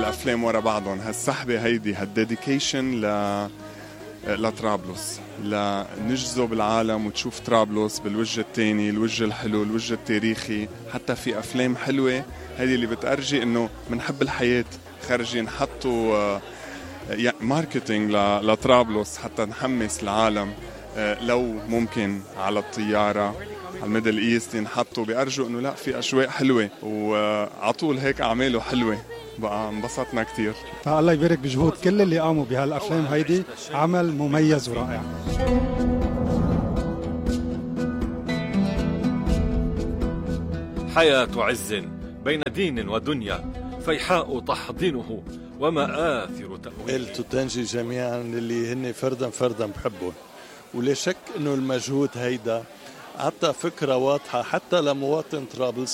الأفلام ورا بعضهم. هالسحبة هيدي هالديديكيشن لطرابلس، لنجذب العالم وتشوف طرابلس بالوجه التاني، الوجه الحلو، الوجه التاريخي. حتى في أفلام حلوة هذه اللي بتأرجي إنه منحب الحياة، خارجين حطوا ماركتينج لطرابلس حتى نحمس العالم. لو ممكن على الطيارة على الميدل ايست ينحطوا بيأرجوا إنه لا في أشواق حلوة، وعطول هيك أعماله حلوة. بقى انبسطنا كتير. فالله يبارك بجهود كل اللي قاموا بهالأفلام هيدي، عمل مميز ورائع. حياة عز بين دين ودنيا، فيحاء تحضنه ومآثر تأويله. قلت تنجي جميعا اللي هن فردا بحبهم، ولا شك انه المجهود هيدا عطى فكرة واضحة حتى لمواطن طرابلس